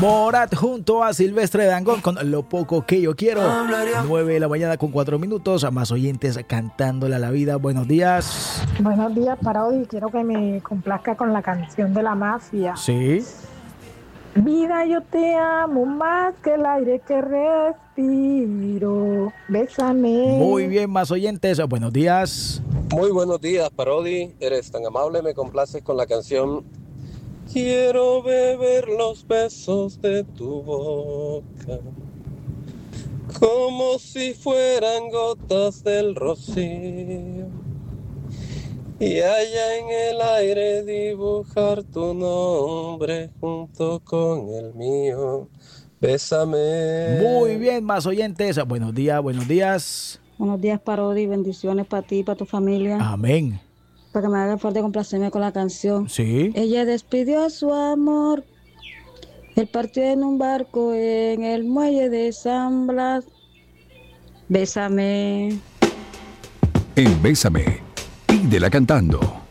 Morat junto a Silvestre Dangond con Lo Poco Que Yo Quiero. 9 de la mañana con 4 minutos. A más oyentes cantándole a la vida. Buenos días. Buenos días, Parodi. Quiero que me complazca con la canción de La Mafia. Sí. Vida, yo te amo más que el aire que respiro. Bésame. Muy bien, más oyentes. Buenos días. Muy buenos días, Parodi. Eres tan amable, me complaces con la canción Quiero beber los besos de tu boca como si fueran gotas del rocío y allá en el aire dibujar tu nombre junto con el mío. Bésame. Muy bien, más oyentes. Buenos días, buenos días. Buenos días, Parodi. Bendiciones para ti y para tu familia. Amén. Para que me haga el favor de complacerme con la canción. Sí. Ella despidió a su amor. Él partió en un barco en el muelle de San Blas. Bésame. En Bésame, pídela cantando.